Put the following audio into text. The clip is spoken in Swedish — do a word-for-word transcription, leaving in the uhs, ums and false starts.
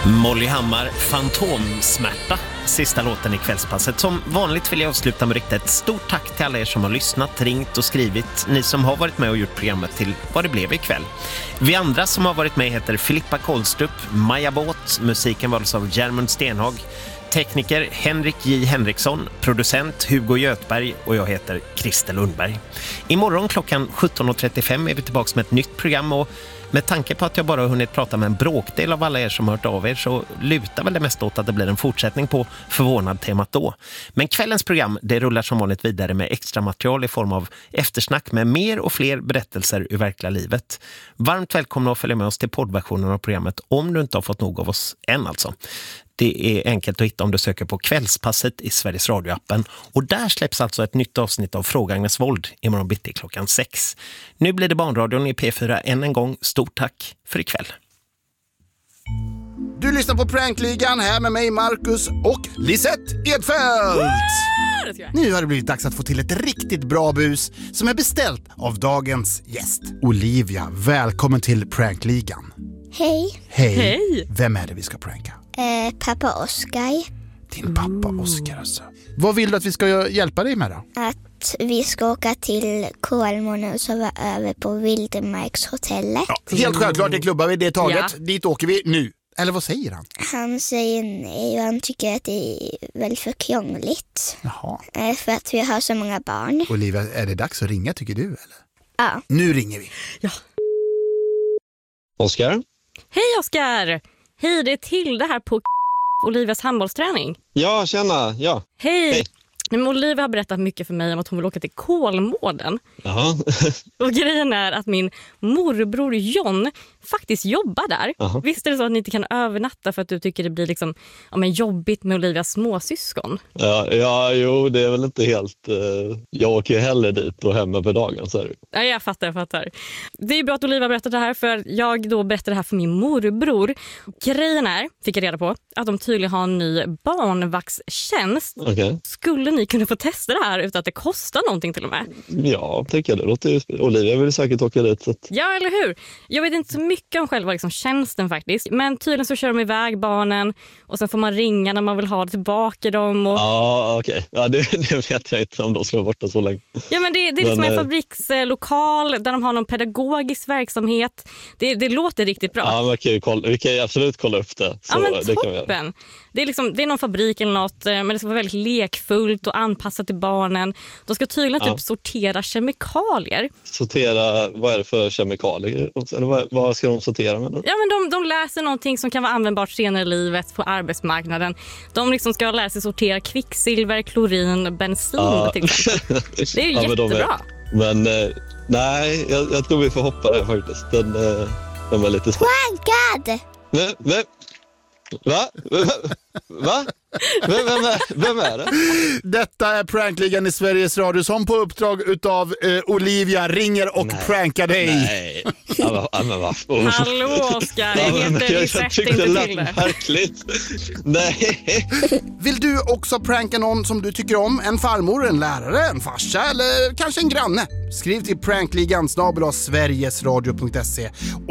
Molly Hammar, Fantomsmärta, sista låten i kvällspasset. Som vanligt vill jag avsluta med att rikta ett stort tack till alla er som har lyssnat, ringt och skrivit. Ni som har varit med och gjort programmet till vad det blev ikväll. Vi andra som har varit med heter Filippa Kolstrup, Maja Båt, musiken valdes av Germund Stenhag, tekniker Henrik J. Henriksson, producent Hugo Götberg och jag heter Christer Lundberg. Imorgon klockan sjutton och trettiofem är vi tillbaka med ett nytt program, och med tanke på att jag bara har hunnit prata med en bråkdel av alla er som har hört av er så lutar väl det mest åt att det blir en fortsättning på förvånad-temat då. Men kvällens program, det rullar som vanligt vidare med extra material i form av eftersnack med mer och fler berättelser ur verkliga livet. Varmt välkomna att följa med oss till poddversionen av programmet om du inte har fått nog av oss än alltså. Det är enkelt att hitta om du söker på Kvällspasset i Sveriges Radio-appen. Och där släpps alltså ett nytt avsnitt av Fråga Agnes Wold imorgon bitti klockan sex. Nu blir det Barnradion i P fyra än en gång. Stort tack för ikväll. Du lyssnar på Prankligan här med mig, Marcus och Lisette Edfeldt. Nu har det blivit dags att få till ett riktigt bra bus som är beställt av dagens gäst. Olivia, välkommen till Prankligan. Hej. Hej. Hej. Vem är det vi ska pranka? Eh, pappa Oskar. Din pappa Oskar alltså. Vad vill du att vi ska hjälpa dig med då? Att vi ska åka till Kolmården och sova över på Vildmarkshotellet. Ja, helt självklart, det klubbar vi det taget. Ja. Dit åker vi nu. Eller vad säger han? Han säger nej och han tycker att det är väldigt för krångligt. Jaha. Eh, för att vi har så många barn. Olivia, är det dags att ringa tycker du eller? Ja. Nu ringer vi. Ja. Oskar? Hej Oskar! Hej, det är till det här på Olivias handbollsträning. Ja, tjena. Ja. Hej! Hej. Men Olivia har berättat mycket för mig om att hon vill åka till Kolmården. Jaha. Och grejen är att min morbror John faktiskt jobbar där. Jaha. Visst är det så att ni inte kan övernatta för att du tycker det blir liksom, ja, men jobbigt med Olivias småsyskon? Ja, ja, jo, det är väl inte helt... Uh, jag åker heller dit och hemma för dagen, så är det. Ja, jag fattar, jag fattar. Det är bra att Olivia berättar det här, för jag då berättar det här för min morbror. Grejen är, fick jag reda på, att de tydligen har en ny barnvaktstjänst. Okej. Okay. Skulle ni kunna få testa det här utan att det kostar någonting till och med? Ja, tycker jag det låter ju... Olivia vill säkert åka dit. Så att... Ja, eller hur? Jag vet inte så mycket om själva liksom, tjänsten faktiskt. Men tydligen så kör de iväg barnen och sen får man ringa när man vill ha tillbaka dem. Och... Ja, okej. Okay. Ja, det, det vet jag inte om de ska vara borta så länge. Ja, men det, det är liksom men, en fabrikslokal där de har någon pedagogisk verksamhet. Det, det låter riktigt bra. Ja, vi kan ju kolla, vi kan ju absolut kolla upp det. Så ja, men det kan vi toppen. Det är, liksom, det är någon fabrik eller något, men det ska vara väldigt lekfullt och anpassat till barnen. De ska tydligen ja. typ sortera kemikalier. Sortera, vad är det för kemikalier? Eller vad, vad ska de sortera med? Ja, men de, de läser någonting som kan vara användbart senare i livet på arbetsmarknaden. De liksom ska lära sig sortera kvicksilver, klorin, bensin ja. till exempel. Det är ju ja, jättebra. Men, men eh, nej, jag, jag tror vi får hoppa det faktiskt. Den, eh, den var lite stor. Prankad! Men, men, va? Va? Vem, vem, är, vem är det? Detta är Prankligan i Sveriges Radio som på uppdrag utav eh, Olivia ringer och nej, prankar dig. Nej. Ja, men, men, va? Oh. Hallå Oskar, ja, men, heter jag, vi sätt tyckte inte det till det. Verkligt. Nej. Vill du också pranka någon som du tycker om? En farmor, en lärare, en farsa eller kanske en granne? Skriv till prankligan snabel-a sverigesradio punkt se.